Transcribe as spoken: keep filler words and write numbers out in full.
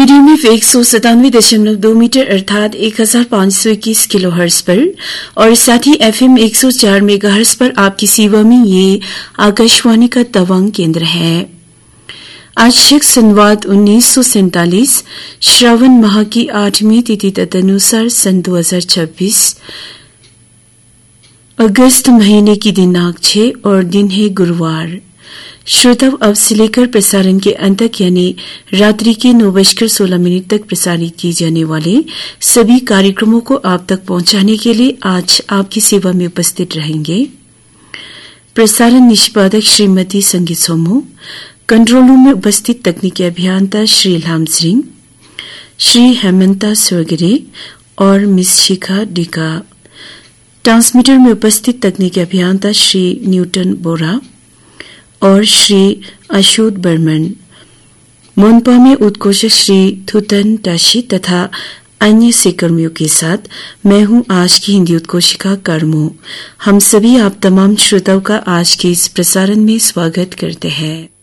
Medium wave एक सौ सतानवे दशमलव दो मीटर अर्थात एक हजार पांच सौ इक्कीस किलो हर्ट्ज पर और साथ ही एफएम एक सौ चार मेगा हर्ट्ज पर आपकी सेवा में ये आकाशवाणी का तवांग केंद्र है। आज शक संवत उन्नीस सौ सैंतालीस श्रावण माह की आठवीं तिथि तदनुसार सन दो हजार छब्बीस अगस्त महीने की दिनांक छह और दिन है गुरुवार। श्रोताओ, अब से लेकर प्रसारण के अंत तक यानी रात्रि के नौ बजकर सोलह मिनट तक प्रसारित किए जाने वाले सभी कार्यक्रमों को आप तक पहुंचाने के लिए आज आपकी सेवा में उपस्थित रहेंगे प्रसारण निष्पादक श्रीमती संगीत सोमो, कंट्रोल रूम में उपस्थित तकनीकी अभियंता श्री लाम सिंह, श्री हेमंता स्वर्गरे और मिस शिखा डिका, ट्रांसमीटर में उपस्थित तकनीकी अभियंता श्री न्यूटन बोरा और श्री अशोक बर्मन, मोनपा में उत्कोषक श्री थुतन टाशी तथा अन्य सहकर्मियों के साथ मैं हूं आज की हिंदी उत्कोशिका कर्मो। हम सभी आप तमाम श्रोताओं का आज के इस प्रसारण में स्वागत करते हैं।